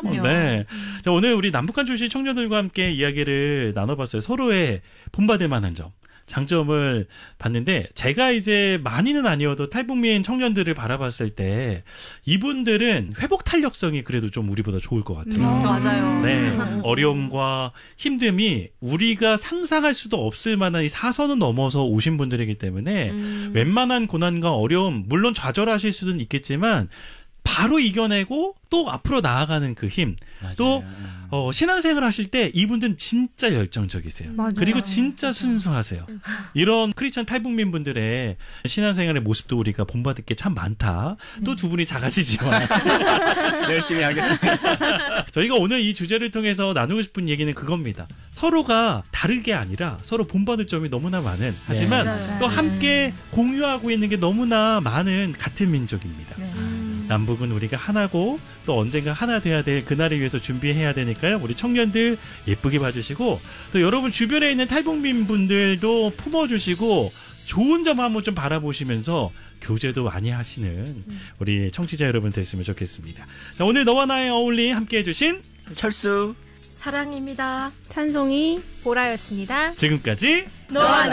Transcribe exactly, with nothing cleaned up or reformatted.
그럼요. 네. 자, 오늘 우리 남북한 출신 청년들과 함께 이야기를 나눠봤어요. 서로의 본받을 만한 점, 장점을 봤는데, 제가 이제 많이는 아니어도 탈북민 청년들을 바라봤을 때 이분들은 회복 탄력성이 그래도 좀 우리보다 좋을 것 같아요. 음, 맞아요. 네. 어려움과 힘듦이 우리가 상상할 수도 없을 만한 이 사선을 넘어서 오신 분들이기 때문에 음. 웬만한 고난과 어려움, 물론 좌절하실 수는 있겠지만 바로 이겨내고 또 앞으로 나아가는 그 힘. 맞아요. 또 어, 신앙생활 하실 때 이분들은 진짜 열정적이세요. 맞아요. 그리고 진짜 순수하세요. 이런 크리스천 탈북민 분들의 신앙생활의 모습도 우리가 본받을 게 참 많다. 또 두 분이 작아지지만 열심히 하겠습니다. 저희가 오늘 이 주제를 통해서 나누고 싶은 얘기는 그겁니다. 서로가 다르게 아니라 서로 본받을 점이 너무나 많은, 하지만 맞아요. 또 함께 공유하고 있는 게 너무나 많은 같은 민족입니다. 네. 남북은 우리가 하나고 또 언젠가 하나 돼야 될 그날을 위해서 준비해야 되니까요. 우리 청년들 예쁘게 봐주시고, 또 여러분 주변에 있는 탈북민 분들도 품어주시고 좋은 점 한번 좀 바라보시면서 교제도 많이 하시는 우리 청취자 여러분 됐으면 좋겠습니다. 자, 오늘 너와 나의 어울림 함께 해주신 철수 사랑입니다. 찬송이 보라였습니다. 지금까지 너와 나